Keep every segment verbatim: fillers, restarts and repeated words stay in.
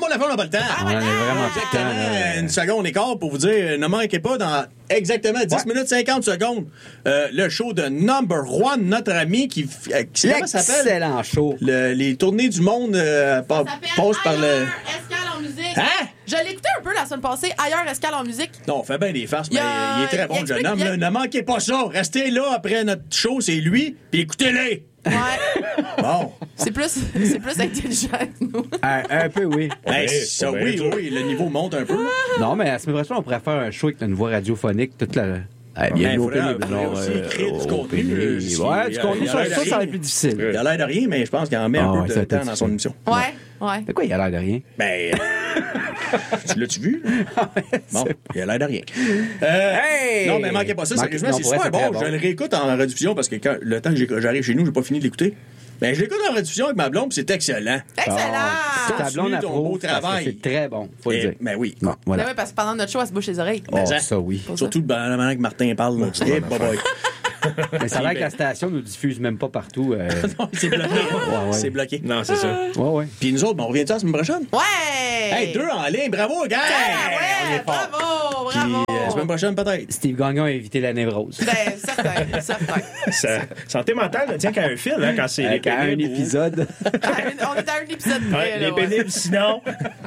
pas la fin, on n'a pas le temps. On en a vraiment tout le temps. Exactement. là. Une seconde et quart pour vous dire, ne manquez pas dans exactement dix Ouais. minutes cinquante secondes euh, le show de Number One, notre ami qui, euh, qui comment ça s'appelle? Excellent show. Le- les tournées du monde euh, pa- Ça s'appelle passent par le... Ailleurs, Escale en musique. Hein? Je l'ai écouté un peu la semaine passée, Ailleurs, Escale en musique. Non, on fait bien des farces, Il mais y a- il est très il bon, le jeune explique homme. bien. là. Ne manquez pas ça. Restez là après notre show, c'est lui, puis écoutez-les. Ouais. Bon. c'est plus, c'est plus intelligent que nous. Un, un peu, oui. Ben, bien, ça, pas bien, oui, ça. oui, le niveau monte un peu. là. Non, mais la semaine prochaine, on pourrait faire un show avec une voix radiophonique toute la. Eh, bien, Ben, au faudrait- pénible, faudrait genre, aussi euh, créer du au contenu, pénible. euh, si- Ouais, il du y a- contenu, il y a ça, l'air ça, de ça va rien. être plus difficile. Il a l'air de rien, mais je pense qu'il en met Ah un peu ouais, de ça va être temps dans son difficile. émission. Ouais, ouais. De quoi, il a l'air de rien? Ben, euh, tu l'as-tu vu? Bon, il a l'air de rien. Euh, Hey! Non, mais manquez pas ça, Manque- sérieusement, non, c'est pour vrai, super c'est très bon. bon. Je le réécoute en rediffusion parce que quand, le temps que j'ai- j'arrive chez nous, j'ai pas fini de l'écouter. Ben, je l'écoute en rediffusion avec ma blonde, puis c'est excellent. Excellent! Ah, ta blonde Continue ton beau approuve parce que travail. c'est très bon, faut le Eh, dire. ben oui. Bon, Ben voilà. oui, parce que pendant notre show, elle se bouche les oreilles. Oh, Mais ça, oui. Surtout de la manière que Martin parle. là. Eh, bye bye. Mais ça a l'air que la station nous diffuse même pas partout. euh, Non, c'est bloqué. ouais. C'est bloqué. Non, c'est ça. Ouais, ouais. Puis nous autres, ben, on revient-tu la semaine prochaine? Ouais! Hey, deux en ligne, bravo, gars! Ah ouais, bravo, Puis bravo! euh, la semaine prochaine, peut-être. Steve Gagnon a évité la névrose. Ben, certain, certain. Ça- santé mentale ne tient qu'à un fil, hein, quand c'est les Avec un pénibles ou- épisode. On est à un épisode près, Ouais, là, les ouais. pénibles, sinon.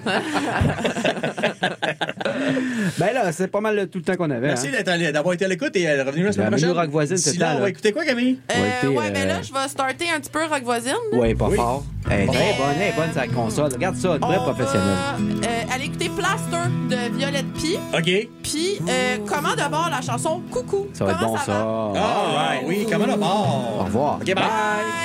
Ben là, c'est pas mal tout le temps qu'on avait. Merci hein. d'être allé- d'avoir été à l'écoute et euh, revenu la semaine Bienvenue prochaine. au Rock Voisine, D'ici c'est là, le temps, on va là. écouter quoi, Camille? Euh, Ouais, t'es, ouais, ben euh, là, je vais starter un petit peu Rock Voisine. Ouais, pas Oui. fort. Elle est Mais- très bonne, elle est bonne sa console. Regarde ça, une vraie On professionnelle. va, euh, aller écouter Plaster de Violette Pie. OK. Puis, euh, comment d'abord la chanson Coucou? Ça va être Comment bon, va? ça. Ah, oui, comment là-bas? Au revoir. OK, bye.